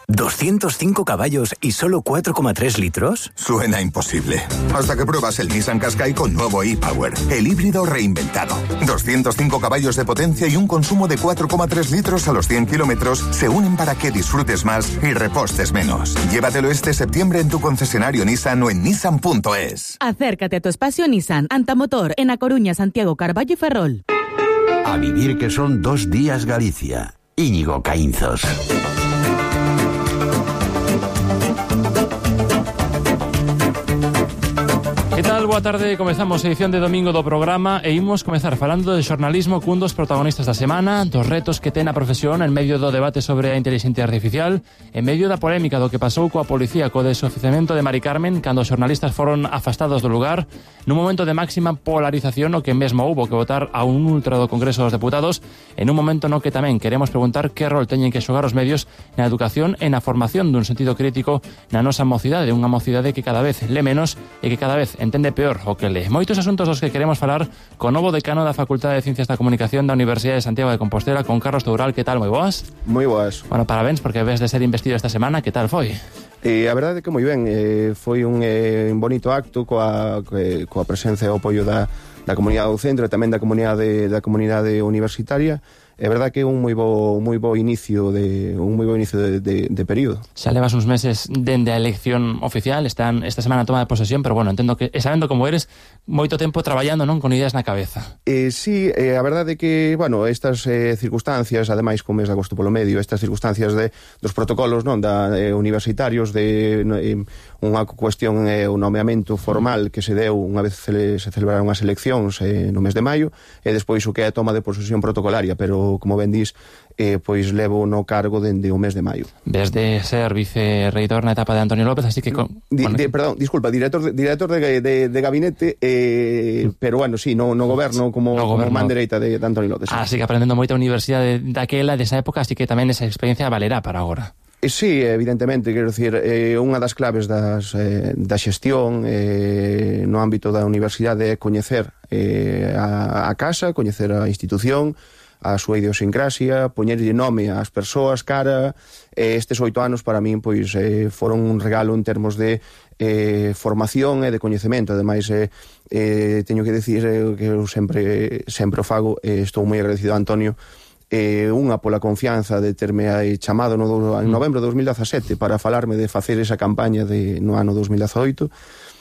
¿205 caballos y solo 4,3 litros? Suena imposible. Hasta que pruebas el Nissan Qashqai con nuevo e-Power, el híbrido reinventado. 205 caballos de potencia y un consumo de 4,3 litros a los 100 kilómetros se unen para que disfrutes más y repostes menos. Llévatelo este septiembre en tu concesionario Nissan o en nissan.es. Acércate a tu espacio Nissan Antamotor en A Coruña, Santiago, Carballo y Ferrol. A vivir que son 2 días Galicia. Íñigo Caínzos. Que tal? Boa tarde, comezamos a edición de domingo do programa e imos comezar falando de xornalismo cun dos protagonistas da semana, dos retos que ten a profesión en medio do debate sobre a inteligencia artificial, en medio da polémica do que pasou coa policía co desoficiamento de Mari Carmen cando os xornalistas foron afastados do lugar, nun momento de máxima polarización no que mesmo houbo que votar a un ultra do Congreso dos Deputados, en un momento no que tamén queremos preguntar que rol teñen que xogar os medios na educación e na formación dun sentido crítico na nosa mocidade, unha mocidade que cada vez le menos e que cada vez entende peor o que lee. Moitos asuntos dos que queremos falar co novo decano da Facultade de Ciencias da Comunicación da Universidade de Santiago de Compostela, con Carlos Toural. Que tal? Moi boas? Moi boas. Bueno, parabéns porque ves de ser investido esta semana. Que tal foi? A verdade é que moi ben, foi un bonito acto coa presenza e o apoio da comunidade do centro e tamén da comunidade universitaria. É verdade que é un moi bo inicio de período. Xa levas uns meses dende a elección oficial, están esta semana a toma de posesión, pero bueno, entendo que, sabendo como eres, moito tempo traballando, non, con ideas na cabeza. Sí, a verdade é que, bueno, estas circunstancias, ademais co mes de agosto polo medio, estas circunstancias dos protocolos, non, universitarios, de unha cuestión, o nomeamento formal que se deu unha vez se celebraron as eleccións no mes de maio, e despois o que é a toma de posesión protocolaria, pero como ben dis, pois levo no cargo dende o mes de maio. Ves de ser vicerreitor na etapa de Antonio López, así que... Perdón, disculpa, director de gabinete, pero bueno, sí, no goberno como man dereita de Antonio López. Así que aprendendo moita a universidade daquela, desa época, así que tamén esa experiencia valerá para agora. Sí, evidentemente, quero dicir, unha das claves da xestión no ámbito da universidade é coñecer a casa, coñecer a institución, a súa idiosincrasia, poñerlle nome ás persoas, cara. Estes 8 anos para min pois foron un regalo en termos de formación e de coñecemento. Ademais, teño que decir que eu sempre o fago, estou moi agradecido a Antonio, unha pola confianza de terme chamado en novembro de 2017 para falarme de facer esa campaña no ano 2018,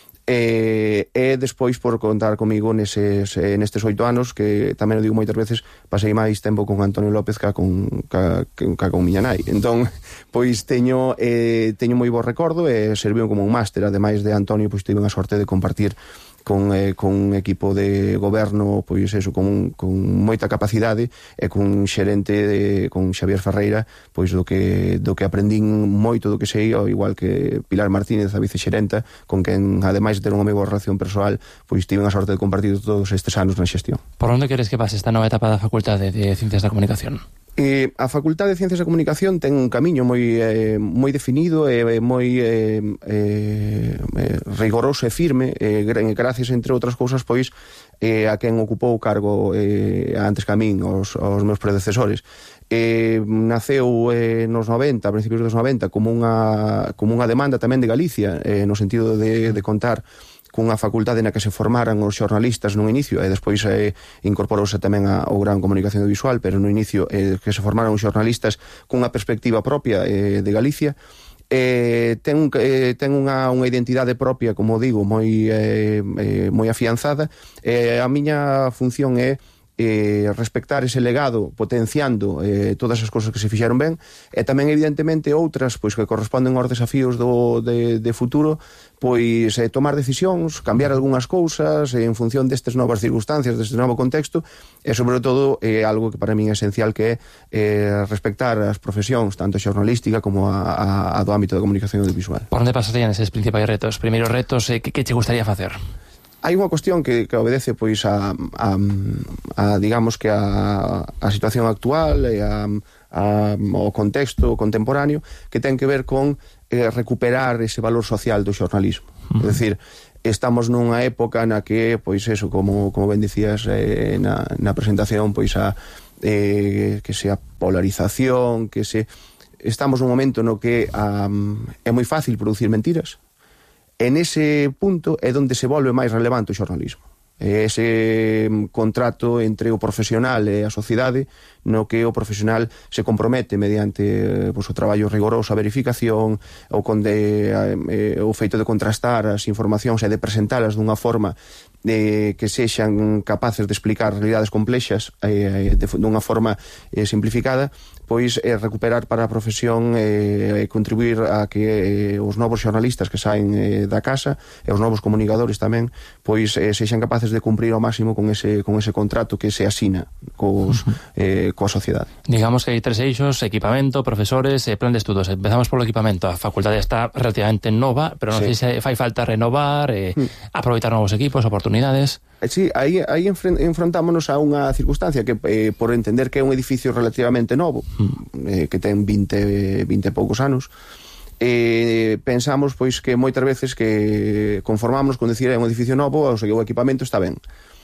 e despois por contar comigo nestes 8 anos, que tamén o digo moitas veces, pasei máis tempo con Antonio López ca con miña nai. Entón, pois teño moi bo recordo e serviu como un máster. Ademais de Antonio, pois tive a sorte de compartir con un equipo de goberno, pois eso, con moita capacidade, e con xerente, con Xavier Ferreira, pois do que aprendín moito do que sei, ao igual que Pilar Martínez, a vicexerenta, con quen, ademais de ter unha moi boa relación persoal, pois tive a sorte de compartir todos estes anos na xestión. Por onde queres que pase esta nova etapa da Facultade de Ciencias da Comunicación? A Facultade de Ciencias da Comunicación ten un camiño moi definido e moi rigoroso e firme, gracias, entre outras cousas, pois a quen ocupou o cargo antes que a min, os meus predecesores. Naceu nos 90, a principios dos 90, como unha demanda tamén de Galicia, no sentido de contar cunha facultade na que se formaran os xornalistas nun inicio, e despois incorporouse tamén ao Gran Comunicación Audiovisual, pero no inicio que se formaran os xornalistas cunha perspectiva propia de Galicia. Ten unha identidade propia, como digo, moi afianzada. A miña función é respectar ese legado, potenciando todas as cousas que se fixeron ben, e tamén evidentemente outras pois que corresponden aos desafíos de futuro, pois tomar decisións, cambiar algunhas cousas en función destas novas circunstancias, deste novo contexto, e sobre todo algo que para min é esencial, que é respectar as profesións, tanto xornalística como a do ámbito da comunicación audiovisual. Por onde pasarían eses principais retos? Primeiros retos, que che gustaría facer? Hai unha cuestión que obedece pois a digamos que a situación actual e ao contexto contemporáneo, que ten que ver con recuperar ese valor social do xornalismo. É dicir, estamos nunha época na que, pois eso, como ben dicías na presentación, pois que se a polarización, que se estamos nun momento no que é moi fácil producir mentiras, e nese punto é onde se volve máis relevante o xornalismo. Ese contrato entre o profesional e a sociedade, no que o profesional se compromete mediante o traballo rigoroso, a verificación, o feito de contrastar as informacións e de presentalas dunha forma que sexan capaces de explicar realidades complexas dunha forma simplificada, pois recuperar para a profesión e contribuir a que os novos xornalistas que saen da casa e os novos comunicadores tamén pois sexan capaces de cumprir ao máximo con ese contrato que se asina coa sociedade. Digamos que hai 3 eixos: equipamento, profesores e plan de estudos. Empezamos polo equipamento. A facultade está relativamente nova, pero non sei se fai falta renovar, aproveitar novos equipos, oportunidades. Sí, aí enfrontámonos a unha circunstancia que, por entender que é un edificio relativamente novo, que ten 20 e poucos anos, pensamos pois que moitas veces que conformamos con decir é un edificio novo, o sea, o equipamento está ben.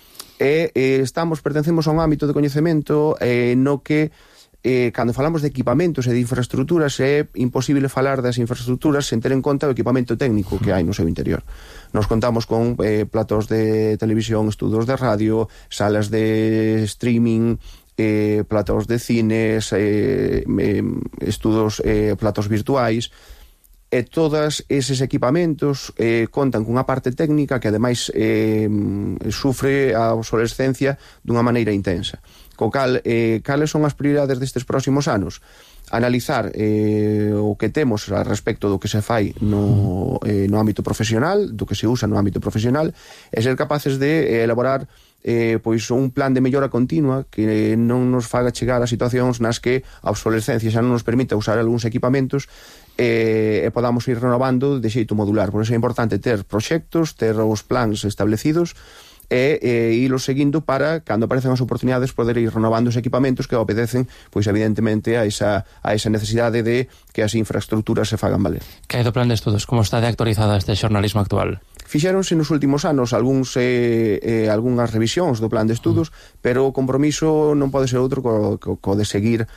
Pertencemos a un ámbito de coñecemento no que cando falamos de equipamentos e de infraestructuras é imposible falar das infraestructuras sen ter en conta o equipamento técnico que hai no seu interior. Nos contamos con platós de televisión, estudos de radio, salas de streaming, platós de cines, estudos, platós virtuais, e todos eses equipamentos contan cunha parte técnica que ademais sufre a obsolescencia dunha maneira intensa. Co cal, cales son as prioridades destes próximos anos? Analizar o que temos a respecto do que se fai no ámbito profesional, do que se usa no ámbito profesional, e ser capaces de elaborar pois un plan de mellora continua que non nos faga chegar a situacións nas que a obsolescencia xa non nos permita usar algúns equipamentos e podamos ir renovando de xeito modular. Por iso é importante ter proxectos, ter os plans establecidos e irlos seguindo para, cando aparecen as oportunidades, poder ir renovando os equipamentos que obedecen, pois evidentemente a esa necesidade de que as infraestructuras se fagan valer. Que hai do plan de estudos? Como está de actualizada este xornalismo actual? Fixéronse nos últimos anos algunhas revisións do plan de estudos, pero o compromiso non pode ser outro co de seguir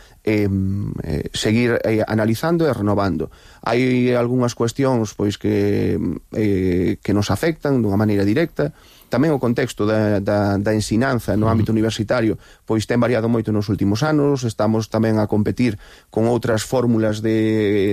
analizando e renovando. Hai algunhas cuestións pois que nos afectan dunha maneira directa. Tamén o contexto da ensinanza no ámbito universitario pois ten variado moito nos últimos anos. Estamos tamén a competir con outras fórmulas de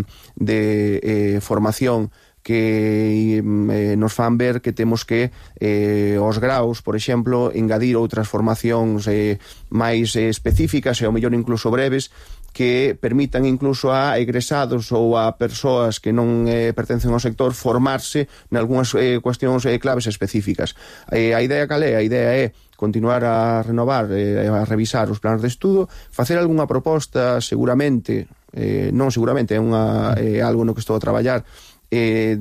formación que nos fan ver que temos que os graos, por exemplo, engadir outras formacións máis específicas e ao mellor incluso breves que permitan incluso a egresados ou a persoas que non pertencen ao sector formarse nalgúnas cuestións claves específicas. A idea cal é? A idea é continuar a renovar, a revisar os planos de estudo, facer algunha proposta, seguramente, non seguramente, é algo no que estou a traballar, de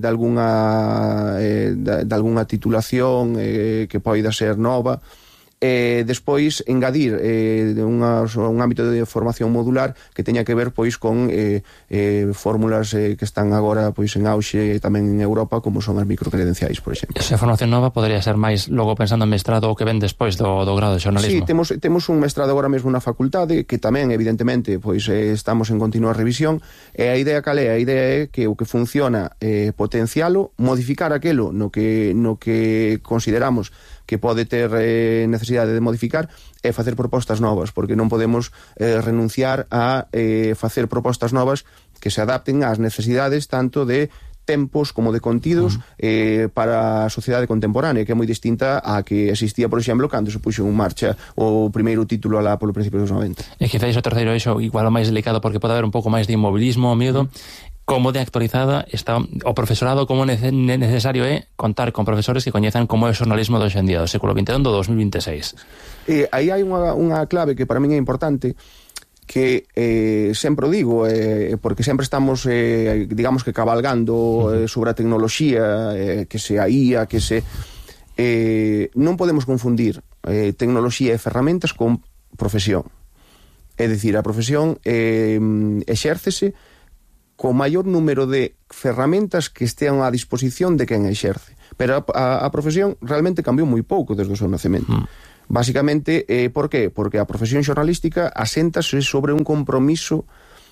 algunha titulación que poida ser nova, despois engadir un ámbito de formación modular que teña que ver pois con fórmulas que están agora pois en auxe tamén en Europa, como son as microcredenciais, por exemplo. Esa formación nova podría ser máis logo pensando en mestrado ou que ven despois do grado de xornalismo? Sí, temos un mestrado agora mesmo na facultade que tamén evidentemente pois estamos en continua revisión, e a idea cal é? A idea é que o que funciona potencialo, modificar aquelo no que consideramos que pode ter necesidade de modificar, e facer propostas novas, porque non podemos renunciar a facer propostas novas que se adapten ás necesidades tanto de tempos como de contidos para a sociedade contemporánea, que é moi distinta a que existía, por exemplo, cando se puxo en marcha o primeiro título alá polo principio dos 90. E quizás o terceiro eixo igual o máis delicado, porque pode haber un pouco máis de inmobilismo, medo. Como de actualizada está o profesorado, como necesario é contar con profesores que coñezan como é o xornalismo do hoxe en día, do século XXI, do 2026. Aí hai unha clave que para min é importante, que sempre o digo, porque sempre estamos, digamos que cabalgando sobre a tecnoloxía, que se a IA, que se... non podemos confundir tecnoloxía e ferramentas con profesión. É dicir, a profesión exércese co maior número de ferramentas que estean á disposición de quen exerce. Pero a profesión realmente cambiou moi pouco desde o seu nacemento. Básicamente, por qué? Porque a profesión xornalística aséntase sobre un compromiso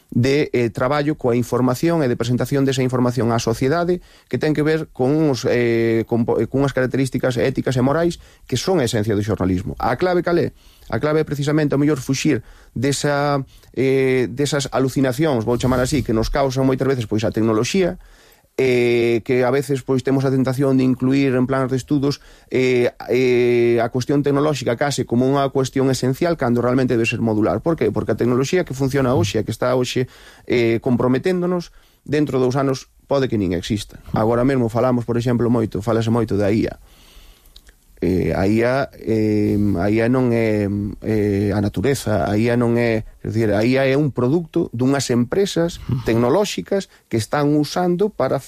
de traballo coa información e de presentación desa información á sociedade que ten que ver con unhas características éticas e morais que son a esencia do xornalismo. A clave cal é? A clave é precisamente o mellor fuxir desas alucinacións, vou chamar así, que nos causan moitas veces pois a tecnoloxía, que a veces pois temos a tentación de incluir en planos de estudos a cuestión tecnolóxica case como unha cuestión esencial cando realmente debe ser modular. Por que? Porque a tecnoloxía que funciona hoxe, a que está hoxe comprometéndonos, dentro de 2 anos pode que nin exista. Agora mesmo falase moito da IA. A IA non é a natureza, a IA non é, quer dizer, a IA é un produto dunhas empresas tecnolóxicas que están usando para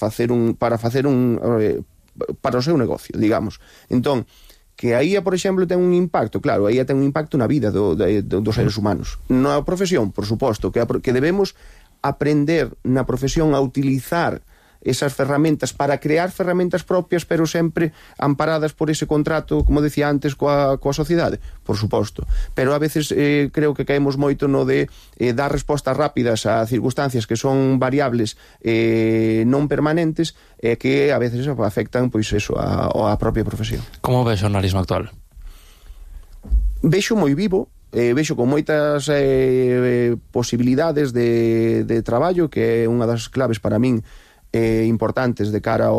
o seu negocio, digamos. Entón, que a IA, por exemplo, ten un impacto, claro, a IA ten un impacto na vida dos seres humanos. Na profesión, por suposto, que debemos aprender na profesión a utilizar esas ferramentas para crear ferramentas propias, pero sempre amparadas por ese contrato, como decía antes, coa sociedade, por suposto. Pero a veces creo que caemos moito no de dar respostas rápidas a circunstancias que son variables non permanentes e que a veces afectan pois eso a propia profesión. Como ve o xornalismo actual? Vexo moi vivo, vexo con moitas posibilidades de traballo, que é unha das claves para min importantes de cara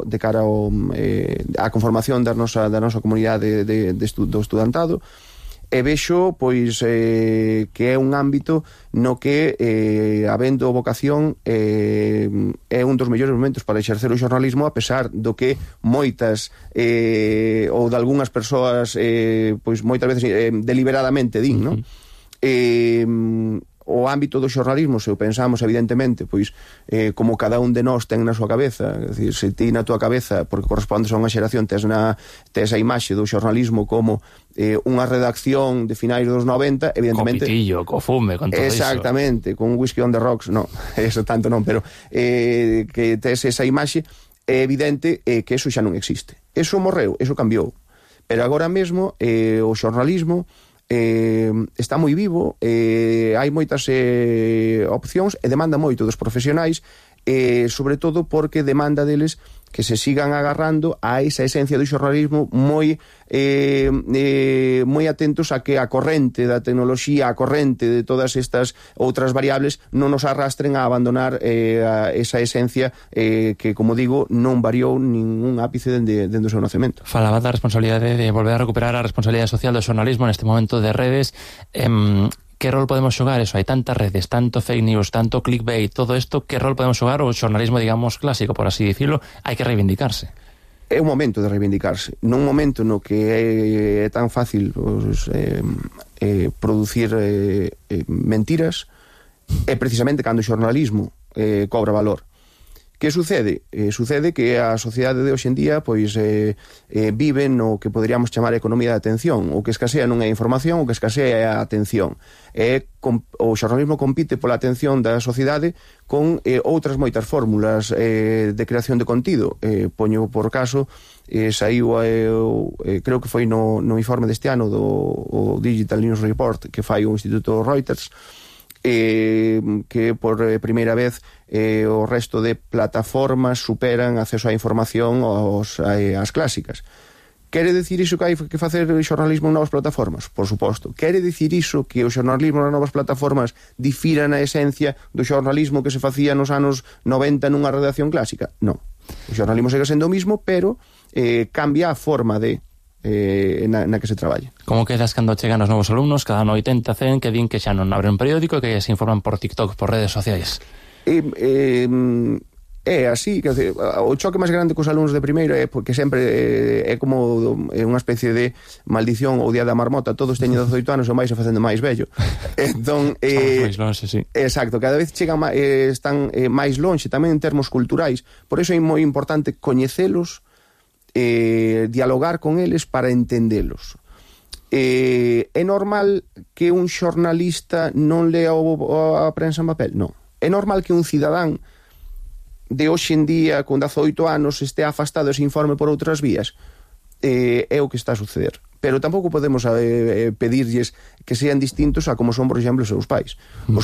á conformación da nosa comunidade do estudantado, e vexo pois que é un ámbito no que habendo vocación é un dos mellores momentos para exercer o xornalismo, a pesar do que moitas ou de algunhas persoas pois moitas veces deliberadamente din, non? O ámbito do xornalismo, se o pensamos evidentemente, pois como cada un de nós ten na súa cabeza, é dicir, se ti na túa cabeza, porque correspondes a unha xeración, tes a imaxe do xornalismo como unha redacción de finais dos 90, evidentemente... Co pitillo, co fume, con todo iso. Exactamente, con whisky on the rocks, non, eso tanto non, pero que tes esa imaxe, é evidente que eso xa non existe. Eso morreu, eso cambiou. Pero agora mesmo o xornalismo está moi vivo, hai moitas opcións e demanda moito dos profesionais, sobre todo porque demanda deles que se sigan agarrando a esa esencia do xornalismo moi atentos a que a corrente da tecnoloxía, a corrente de todas estas outras variables non nos arrastren a abandonar esa esencia que, como digo, non variou ningún ápice dende o seu nacemento. Falaba da responsabilidade de volver a recuperar a responsabilidade social do xornalismo neste momento de redes. Que rol podemos xogar eso? Hai tantas redes, tanto fake news, tanto clickbait, todo isto, que rol podemos xogar o xornalismo, digamos, clásico, por así dicirlo? Hai que reivindicarse. É un momento de reivindicarse, nun momento no que é tan fácil producir mentiras, é precisamente cando o xornalismo cobra valor. Que sucede? Sucede que a sociedade de hoxe en día pois vive no que poderíamos chamar economía da atención. O que escasea non é a información, o que escasea é a atención. O xornalismo compite pola atención da sociedade con outras moitas fórmulas de creación de contido. Poño por caso, saiu, creo que foi no informe deste ano do Digital News Report que fai o Instituto Reuters, que por primeira vez o resto de plataformas superan acceso á información ás clásicas. Quere dicir iso que hai que facer xornalismo en novas plataformas? Por suposto. Quere dicir iso que o xornalismo nas novas plataformas difira na esencia do xornalismo que se facía nos anos 90 nunha redacción clásica? Non. O xornalismo segue sendo o mismo, pero cambia a forma de na que se traballa. Como quedas cando chegan os novos alumnos, cada ano 80, 100, que din que xa non abren un periódico e que se informan por TikTok, por redes sociais? É así, que o choque máis grande cos alumnos de primeiro é porque sempre é como unha especie de maldición ou día da marmota, todos teñen 18 anos ou máis e facendo máis vello. Entón, máis longe, sí. Exacto, cada vez chegan están máis longe, tamén en termos culturais. Por iso é moi importante coñecelos, dialogar con eles para entendelos. É normal que un xornalista non lea a prensa en papel? Non. É normal que un cidadán de hoxe en día con 18 anos este afastado e se informe por outras vías? É o que está a suceder. Pero tampouco podemos pedirlles que sean distintos a como son, por exemplo, os seus pais. Os